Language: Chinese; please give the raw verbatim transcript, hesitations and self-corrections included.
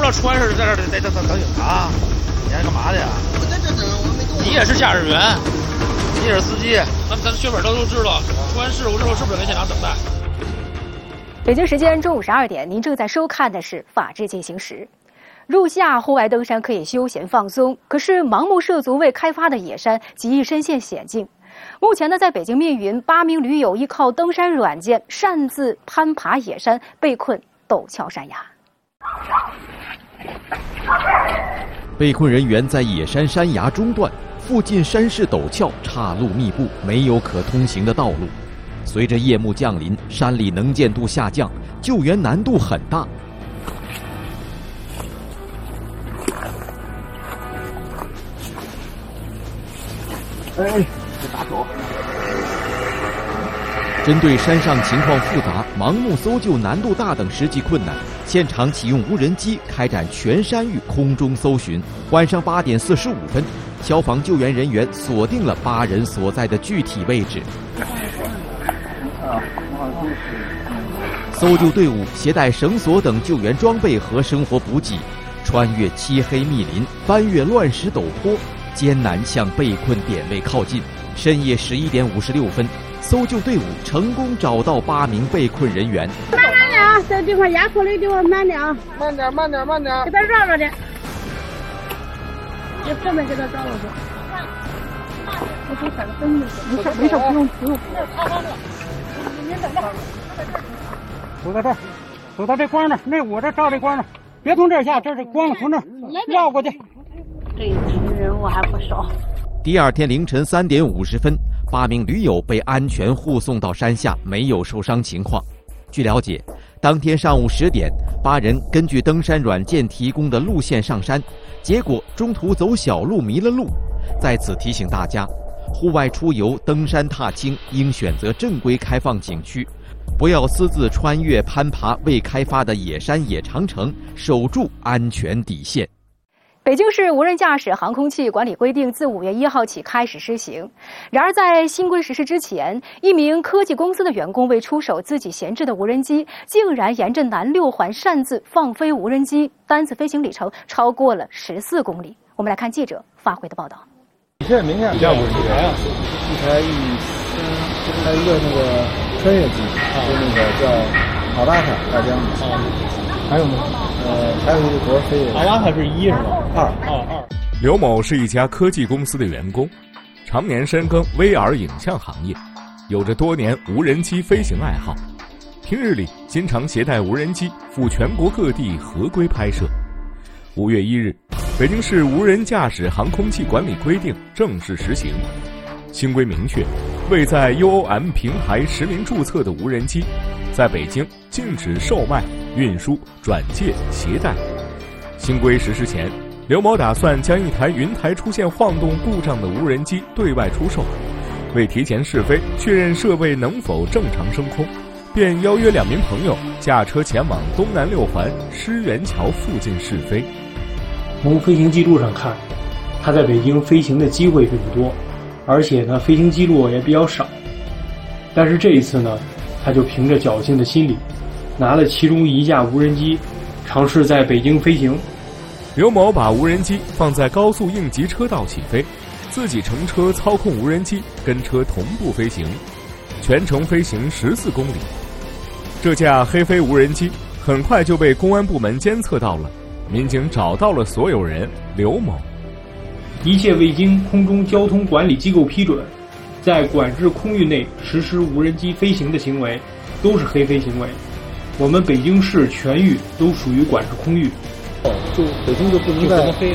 了出完事在这儿在这等等警察，你还干嘛的呀？ 我在这等，我没动。 你也是驾驶员，你也是司机，咱们咱血本都都知道，出完事故之后是不是跟现场等待？ 北京时间中午十二点，您正在收看的是《法治进行时》。入夏户外登山可以休闲放松，可是盲目涉足未开发的野山极易深陷险境。目前呢，在北京密云，八名驴友依靠登山软件擅自攀爬野山，被困陡峭山崖。 被困人员在野山山崖中段，附近山势陡峭，岔路密布，没有可通行的道路。随着夜幕降临，山里能见度下降，救援难度很大。 哎，这打手。 针对山上情况复杂、盲目搜救难度大等实际困难，现场启用无人机开展全山域空中搜寻。晚上八点四十五分，消防救援人员锁定了八人所在的具体位置。搜救队伍携带绳索等救援装备和生活补给，穿越漆黑密林，翻越乱石陡坡，艰难向被困点位靠近。深夜十一点五十六分，搜救队伍成功找到八名被困人员。 慢点啊，这地方压迫的地方慢点啊， 慢点，慢点，慢点， 给他绕绕的，就这么给他绕绕的。我给闪个灯就行，没事没事，不用不用。您等着。 走到这儿，走到这光那，那我这照这光呢，别从这儿下，这是光从这儿绕过去。 这一群人我还不少。 第二天凌晨三点五十分，八名驴友被安全护送到山下，没有受伤情况。据了解，当天上午十点，八人根据登山软件提供的路线上山，结果中途走小路迷了路。在此提醒大家，户外出游、登山踏青应选择正规开放景区，不要私自穿越攀爬未开发的野山野长城，守住安全底线。 北京市无人驾驶航空器管理规定自五月一号起开始施行。然而，在新规实施之前，一名科技公司的员工为出手自己闲置的无人机，竟然沿着南六环擅自放飞无人机，单次飞行里程超过了十四公里。我们来看记者发回的报道。 这明显这样不是一台啊，一台一还有一个那个穿越机，就那个叫奥拉卡大疆的。还有吗？呃，还有一个国飞的。 阿拉卡是一是吧？ 二二二。 刘某是一家科技公司的员工，常年深耕 V R 影像行业，有着多年无人机飞行爱好。平日里经常携带无人机赴全国各地合规拍摄。五月一日，北京市无人驾驶航空器管理规定正式实行。新规明确，未在 U O M 平台实名注册的无人机，在北京禁止售卖、运输、转借、携带。新规实施前，刘某打算将一台云台出现晃动故障的无人机对外出售。为提前试飞，确认设备能否正常升空，便邀约两名朋友驾车前往东南六环狮园桥附近试飞。 从飞行记录上看，他在北京飞行的机会并不多，而且呢，飞行记录也比较少。但是这一次呢，他就凭着侥幸的心理，拿了其中一架无人机，尝试在北京飞行。 刘某把无人机放在高速应急车道起飞，自己乘车操控无人机跟车同步飞行，全程飞行十四公里。这架黑飞无人机很快就被公安部门监测到了，民警找到了所有人刘某。 一切未经空中交通管理机构批准，在管制空域内实施无人机飞行的行为，都是黑飞行为。我们北京市全域都属于管制空域。 就北京就不能再